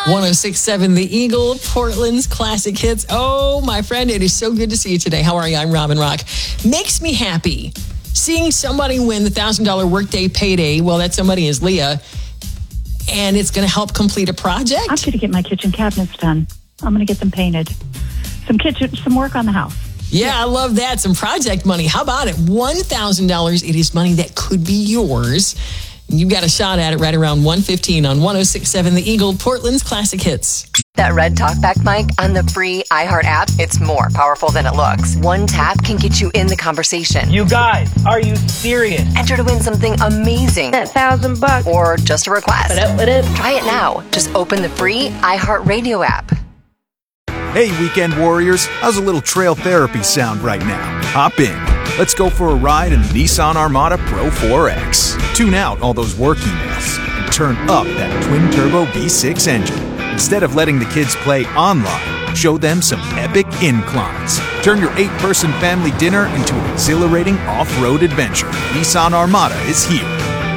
106.7 The Eagle, Portland's classic hits. Oh, my friend, it is so good to see you today. How are you? I'm Robin Rock. Makes me happy seeing somebody win the $1,000 workday payday. Well, that somebody is Leah. And it's going to help complete a project. I'm going to get my kitchen cabinets done. I'm going to get them painted. Some work on the house. Yeah, I love that. Some project money. How about it? $1,000. It is money that could be yours. You've got a shot at it right around 1:15 on 106.7 The Eagle, Portland's classic hits. That red talkback mic on the free iHeart app, it's more powerful than it looks. One tap can get you in the conversation. You guys, are you serious? Enter to win something amazing. That $1,000. Or just a request. What up? Try it now. Just open the free iHeart Radio app. Hey, weekend warriors, how's a little trail therapy sound right now? Hop in. Let's go for a ride in the Nissan Armada Pro 4X. Tune out all those work emails and turn up that twin-turbo V6 engine. Instead of letting the kids play online, show them some epic inclines. Turn your 8-person family dinner into an exhilarating off-road adventure. Nissan Armada is here.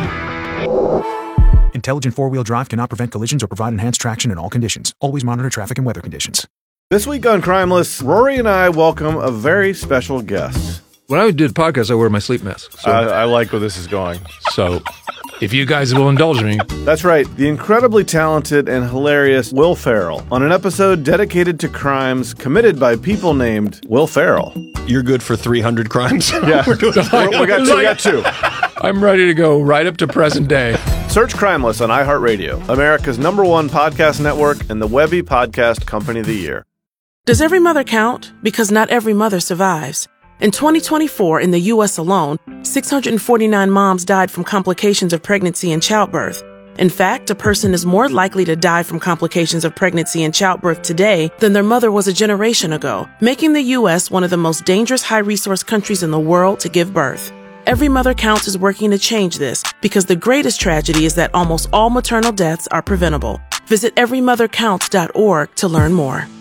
Intelligent four-wheel drive cannot prevent collisions or provide enhanced traction in all conditions. Always monitor traffic and weather conditions. This week on Crimeless, Rory and I welcome a very special guest. When I do the podcast, I wear my sleep mask. So, I like where this is going. So, if you guys will indulge me. That's right. The incredibly talented and hilarious Will Ferrell on an episode dedicated to crimes committed by people named Will Ferrell. You're good for 300 crimes? Yeah. we got two. I'm ready to go right up to present day. Search Crimeless on iHeartRadio, America's #1 podcast network and the Webby Podcast Company of the Year. Does every mother count? Because not every mother survives. In 2024, in the U.S. alone, 649 moms died from complications of pregnancy and childbirth. In fact, a person is more likely to die from complications of pregnancy and childbirth today than their mother was a generation ago, making the U.S. one of the most dangerous high-resource countries in the world to give birth. Every Mother Counts is working to change this because the greatest tragedy is that almost all maternal deaths are preventable. Visit everymothercounts.org to learn more.